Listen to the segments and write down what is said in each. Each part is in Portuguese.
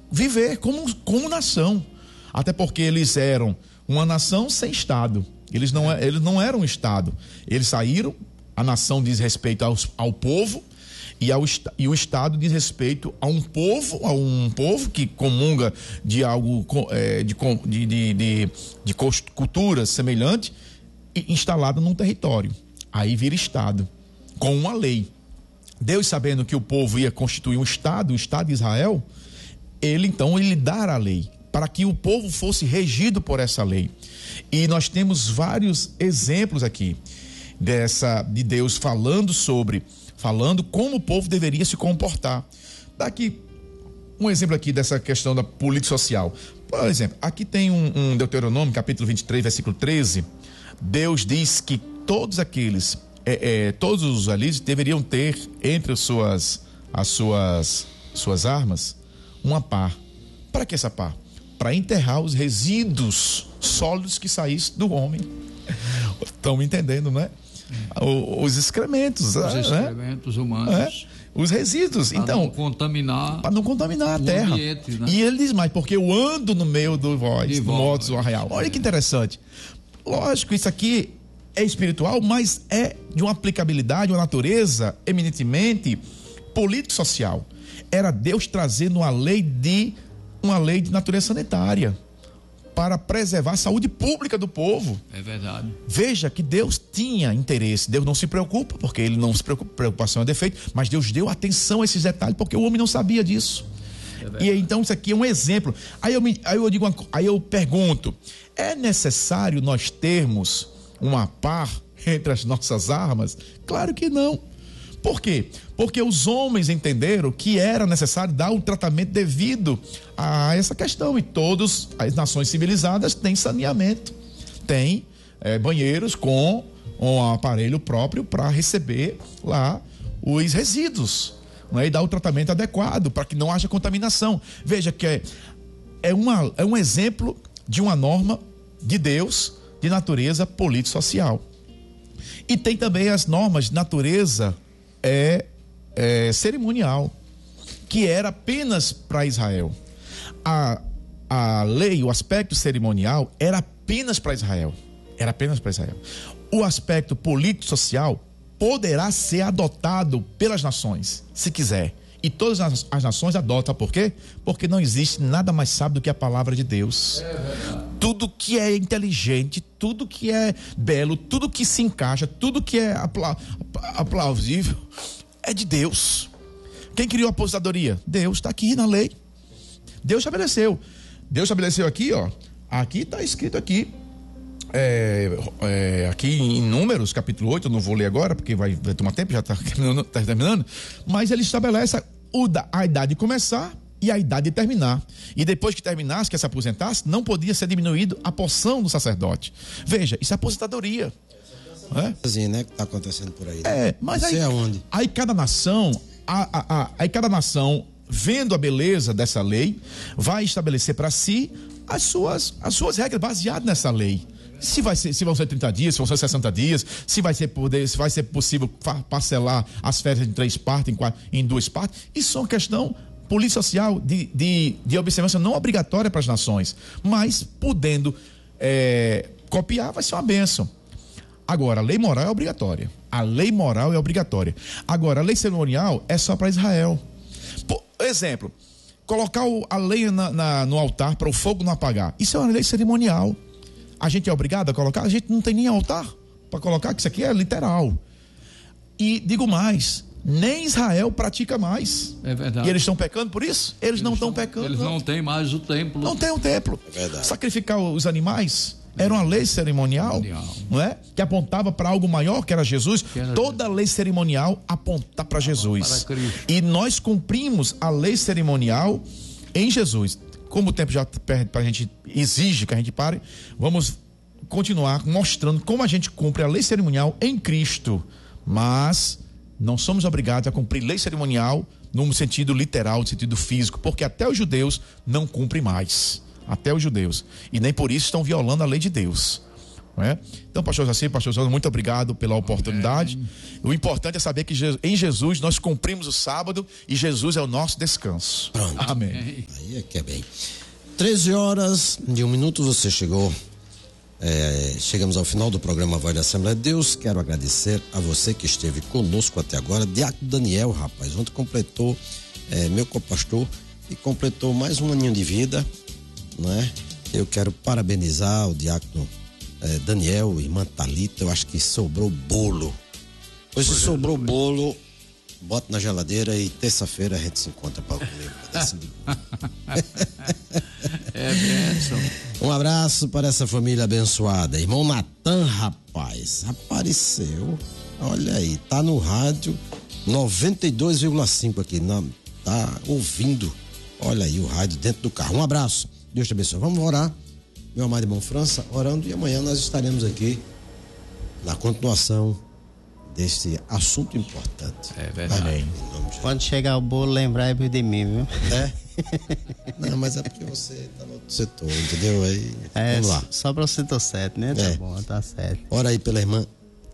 viver como nação. Até porque eles eram uma nação sem Estado. Eles não eram um Estado. Eles saíram, a nação diz respeito ao povo, e o Estado diz respeito a um povo que comunga de algo, de cultura semelhante, instalado num território. Aí vira Estado, com uma lei. Deus, sabendo que o povo ia constituir um Estado, o Estado de Israel, ele dá a lei, para que o povo fosse regido por essa lei. E nós temos vários exemplos aqui de Deus falando como o povo deveria se comportar. Daqui um exemplo aqui dessa questão da política social. Por exemplo, aqui tem um Deuteronômio, capítulo 23, versículo 13. Deus diz que todos os israelitas deveriam ter entre as suas armas uma pá. Para que essa pá? Para enterrar os resíduos sólidos que saíssem do homem. Estão me entendendo, não é? Os excrementos. Os excrementos humanos. Os resíduos. Para não contaminar a terra. Ambiente, né? E ele diz mais, porque eu ando no meio do modos do arraial. Olha que interessante. Lógico, isso aqui é espiritual, mas é de uma aplicabilidade, uma natureza eminentemente político-social. Era Deus trazendo uma lei de natureza sanitária para preservar a saúde pública do povo. É verdade. Veja que Deus tinha interesse. Deus não se preocupa, porque ele não se preocupa, preocupação é defeito, mas Deus deu atenção a esses detalhes, porque o homem não sabia disso. E então isso aqui é um exemplo. Aí eu pergunto, é necessário nós termos uma pá entre as nossas armas? Claro que não. Por quê? Porque os homens entenderam que era necessário dar um tratamento devido a essa questão, e todas as nações civilizadas têm saneamento, têm banheiros com um aparelho próprio para receber lá os resíduos, né, e dar o tratamento adequado para que não haja contaminação. Veja que é um exemplo de uma norma de Deus de natureza político-social. E tem também as normas de natureza cerimonial, que era apenas para Israel. A lei, o aspecto cerimonial era apenas para Israel. Era apenas para Israel. O aspecto político-social poderá ser adotado pelas nações, se quiser. E todas as nações adotam. Por quê? Porque não existe nada mais sábio do que a palavra de Deus. Tudo que é inteligente, tudo que é belo, tudo que se encaixa, tudo que é aplausível é de Deus. Quem criou a aposentadoria? Deus, está aqui na lei. Deus estabeleceu. Deus estabeleceu aqui, ó. Aqui está escrito aqui. Aqui em Números, capítulo 8, eu não vou ler agora, porque vai tomar tempo, já está terminando. Mas ele estabelece a idade de começar e a idade de terminar. E depois que terminasse, que se aposentasse, não podia ser diminuído a porção do sacerdote. Veja, isso é aposentadoria. Assim, né, que está acontecendo por aí. Né? Mas aí cada nação, vendo a beleza dessa lei, vai estabelecer para si as suas regras baseadas nessa lei. Se vão ser 30 dias, se vão ser 60 dias, se vai ser possível parcelar as férias em 3 partes, em 2 partes. Isso é uma questão política social de observância não obrigatória para as nações, mas podendo copiar, vai ser uma bênção. Agora, a lei moral é obrigatória. Agora, a lei cerimonial é só para Israel. Por exemplo, colocar a lenha no altar para o fogo não apagar. Isso é uma lei cerimonial. A gente é obrigado a colocar? A gente não tem nem altar para colocar, que isso aqui é literal. E digo mais, nem Israel pratica mais. É verdade. E eles estão pecando por isso? Eles não estão pecando. Eles não têm mais o templo. Não tem o templo. É verdade. Sacrificar os animais era uma lei cerimonial, não é? Que apontava para algo maior, que era Jesus. Toda lei cerimonial aponta para Jesus. Para Cristo. E nós cumprimos a lei cerimonial em Jesus. Como o tempo já perde para a gente, exige que a gente pare, vamos continuar mostrando como a gente cumpre a lei cerimonial em Cristo. Mas não somos obrigados a cumprir lei cerimonial no sentido literal, no sentido físico, porque até os judeus não cumprem mais. Até os judeus. E nem por isso estão violando a lei de Deus. Não é? Então, pastor Jaci, pastor Souza, muito obrigado pela oportunidade. Amém. O importante é saber que em Jesus nós cumprimos o sábado e Jesus é o nosso descanso. Pronto. Amém. Aí é que é bem. 13h01, você chegou. Chegamos ao final do programa Voz da Assembleia de Deus. Quero agradecer a você que esteve conosco até agora. Diácono Daniel, rapaz, ontem completou, meu copastor, e completou mais um aninho de vida, né? Eu quero parabenizar o diácono Daniel, irmã Thalita. Eu acho que sobrou bolo. Pois se sobrou bolo, bota na geladeira e terça-feira a gente se encontra para comer um pedacinho de bolo. É bênção. Um abraço para essa família abençoada. Irmão Natan, rapaz, apareceu. Olha aí, tá no rádio 92,5 aqui, tá ouvindo. Olha aí o rádio dentro do carro. Um abraço, Deus te abençoe. Vamos orar, meu amado irmão França, orando, e amanhã nós estaremos aqui na continuação deste assunto importante. É verdade. Amém. Quando chegar o bolo, lembrar de mim, viu? Não, mas é porque você tá no outro setor, entendeu? Aí, vamos lá. Só pra você tô certo, né? Tá bom, tá certo. Ora aí pela irmã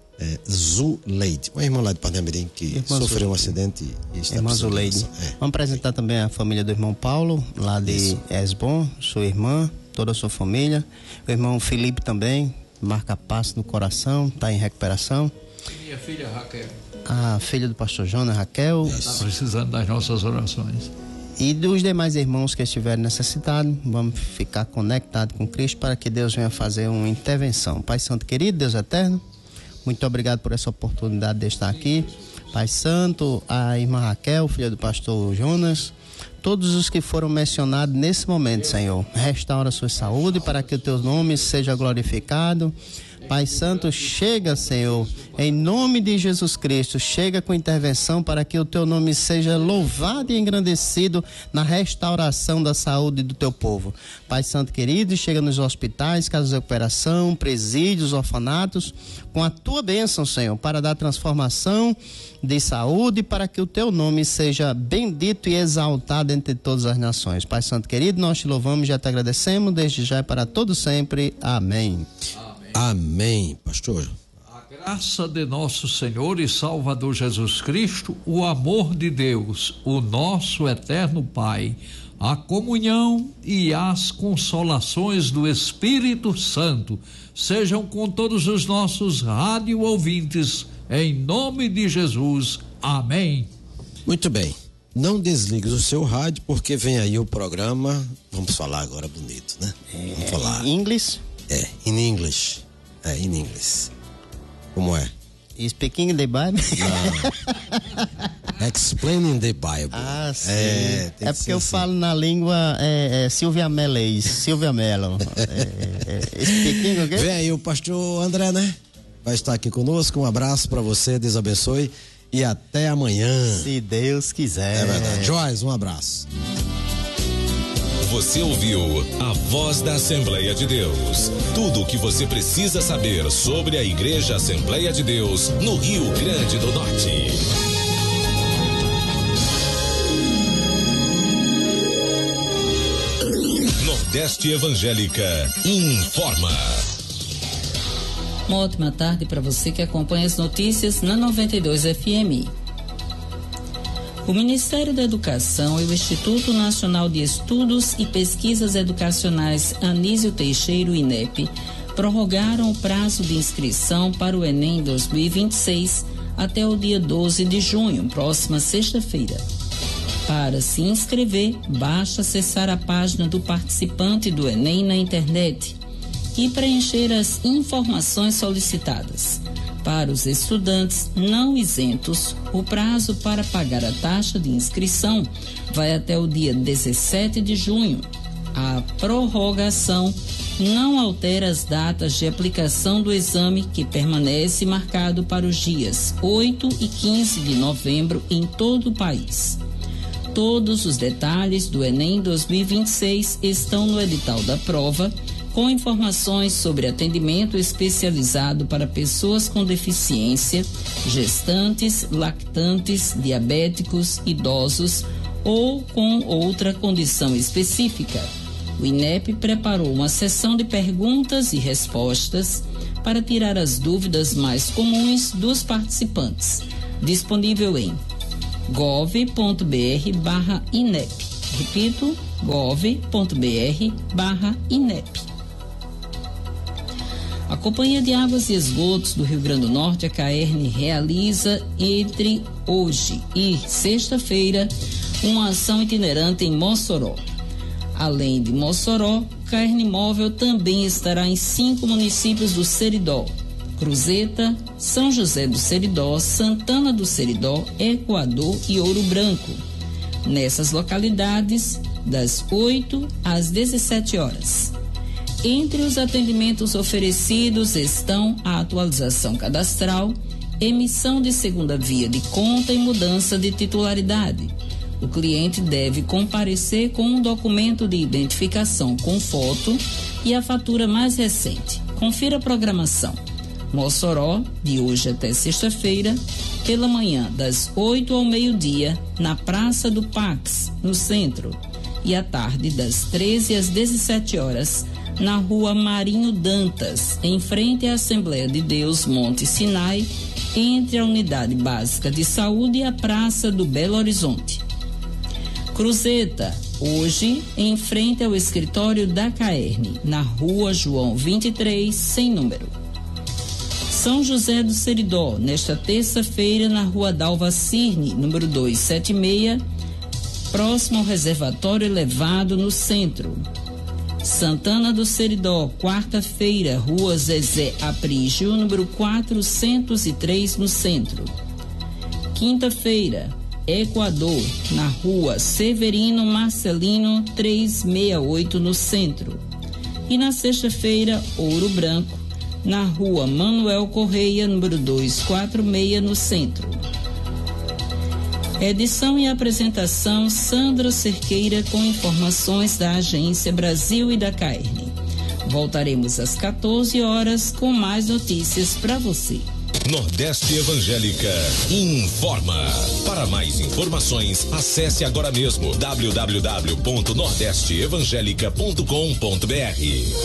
Zuleide, uma irmã lá de Parnamirim que sofreu um acidente e está Irmã Zuleide. Vamos apresentar também a família do irmão Paulo, lá de Esbom, sua irmã, toda a sua família. O irmão Felipe também, marca passo no coração, tá em recuperação. Minha filha Raquel. A filha do pastor Jonas, Raquel. Está precisando das nossas orações. E dos demais irmãos que estiverem necessitados, vamos ficar conectados com Cristo para que Deus venha fazer uma intervenção. Pai Santo querido, Deus eterno, muito obrigado por essa oportunidade de estar aqui. Pai Santo, a irmã Raquel, filha do pastor Jonas, todos os que foram mencionados nesse momento, Senhor, restaura a sua saúde para que o teu nome seja glorificado. Pai Santo, chega, Senhor, em nome de Jesus Cristo, chega com intervenção para que o teu nome seja louvado e engrandecido na restauração da saúde do teu povo. Pai Santo querido, chega nos hospitais, casas de recuperação, presídios, orfanatos, com a tua bênção, Senhor, para dar transformação de saúde, para que o teu nome seja bendito e exaltado entre todas as nações. Pai Santo querido, nós te louvamos e já te agradecemos, desde já e para todo sempre. Amém. Amém, pastor. A graça de nosso Senhor e Salvador Jesus Cristo, o amor de Deus, o nosso eterno Pai, a comunhão e as consolações do Espírito Santo sejam com todos os nossos rádio ouvintes, em nome de Jesus. Amém. Muito bem. Não desligue o seu rádio, porque vem aí o programa. Vamos falar agora bonito, né? Vamos falar. English? In English. In English. Como é? Speaking the Bible? Não. Explaining the Bible. Ah, sim. É porque eu falo na língua Silvia Melez, Silvia Mello. Speaking o quê? Vem aí o pastor André, né? Vai estar aqui conosco. Um abraço para você, Deus abençoe e até amanhã. Se Deus quiser. É verdade. Joyce, um abraço. Você ouviu a Voz da Assembleia de Deus. Tudo o que você precisa saber sobre a Igreja Assembleia de Deus no Rio Grande do Norte. Nordeste Evangélica informa. Uma ótima tarde para você que acompanha as notícias na 92 FM. O Ministério da Educação e o Instituto Nacional de Estudos e Pesquisas Educacionais Anísio Teixeira, INEP, prorrogaram o prazo de inscrição para o Enem 2026 até o dia 12 de junho, próxima sexta-feira. Para se inscrever, basta acessar a página do participante do Enem na internet e preencher as informações solicitadas. Para os estudantes não isentos, o prazo para pagar a taxa de inscrição vai até o dia 17 de junho. A prorrogação não altera as datas de aplicação do exame, que permanece marcado para os dias 8 e 15 de novembro em todo o país. Todos os detalhes do Enem 2026 estão no edital da prova, com informações sobre atendimento especializado para pessoas com deficiência, gestantes, lactantes, diabéticos, idosos ou com outra condição específica. O INEP preparou uma sessão de perguntas e respostas para tirar as dúvidas mais comuns dos participantes. Disponível em gov.br/INEP. Repito, gov.br/INEP. A Companhia de Águas e Esgotos do Rio Grande do Norte, a CAERN, realiza entre hoje e sexta-feira uma ação itinerante em Mossoró. Além de Mossoró, o CAERN Móvel também estará em 5 municípios do Seridó: Cruzeta, São José do Seridó, Santana do Seridó, Ecoador e Ouro Branco. Nessas localidades, das 8 às 17 horas. Entre os atendimentos oferecidos estão a atualização cadastral, emissão de segunda via de conta e mudança de titularidade. O cliente deve comparecer com um documento de identificação com foto e a fatura mais recente. Confira a programação. Mossoró, de hoje até sexta-feira, pela manhã, das 8 ao meio-dia, na Praça do Pax, no centro, e à tarde, das 13 às 17 horas, na Rua Marinho Dantas, em frente à Assembleia de Deus Monte Sinai, entre a Unidade Básica de Saúde e a Praça do Belo Horizonte. Cruzeta, hoje, em frente ao escritório da CAERN, na Rua João 23, sem número. São José do Seridó, nesta terça-feira, na Rua Dalva Cirne, número 276, próximo ao reservatório elevado no centro. Santana do Seridó, quarta-feira, Rua Zezé Aprígio, número 403, no centro. Quinta-feira, Ecoador, na Rua Severino Marcelino 368, no centro. E na sexta-feira, Ouro Branco, na Rua Manuel Correia, número 246, no centro. Edição e apresentação Sandra Cerqueira, com informações da Agência Brasil e da CAERN. Voltaremos às 14 horas com mais notícias para você. Nordeste Evangélica informa. Para mais informações, acesse agora mesmo www.nordesteevangelica.com.br.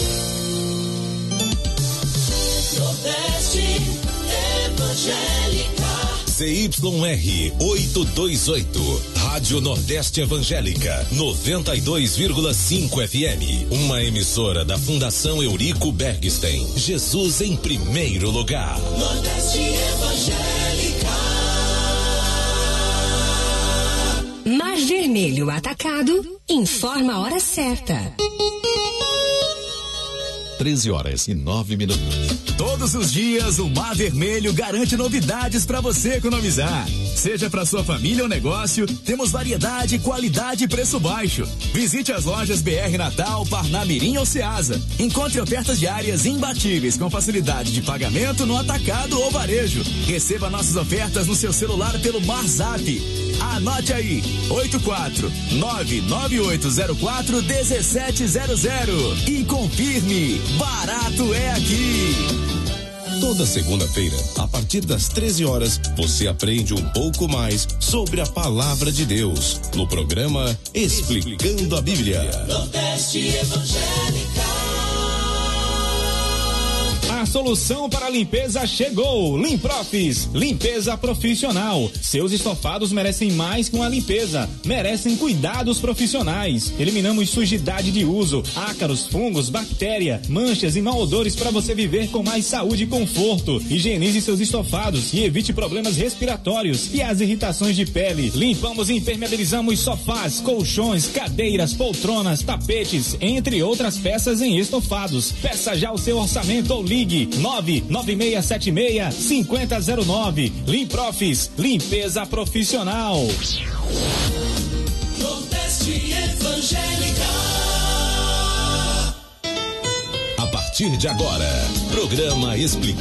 Nordeste Evangélica. CYR 828, Rádio Nordeste Evangélica, 92,5 FM. Uma emissora da Fundação Eurico Bergstein. Jesus em primeiro lugar. Nordeste Evangélica. Mar Vermelho Atacado informa a hora certa. 13h09. Todos os dias o Mar Vermelho garante novidades para você economizar. Seja para sua família ou negócio, temos variedade, qualidade e preço baixo. Visite as lojas BR Natal, Parnamirim ou Ceasa. Encontre ofertas diárias imbatíveis com facilidade de pagamento no atacado ou varejo. Receba nossas ofertas no seu celular pelo MarZap. Anote aí, 84998041700 e confirme, barato é aqui. Toda segunda-feira, a partir das 13 horas, você aprende um pouco mais sobre a Palavra de Deus, no programa Explicando a Bíblia. Nordeste Evangélica. A solução para a limpeza chegou. Limprofis, limpeza profissional. Seus estofados merecem mais que uma limpeza, merecem cuidados profissionais. Eliminamos sujidade de uso, ácaros, fungos, bactéria, manchas e mau odores para você viver com mais saúde e conforto. Higienize seus estofados e evite problemas respiratórios e as irritações de pele. Limpamos e impermeabilizamos sofás, colchões, cadeiras, poltronas, tapetes, entre outras peças em estofados. Peça já o seu orçamento ou ligue 99676-5009. Limprofis, limpeza profissional. Nordeste Evangélica. A partir de agora, programa Explicando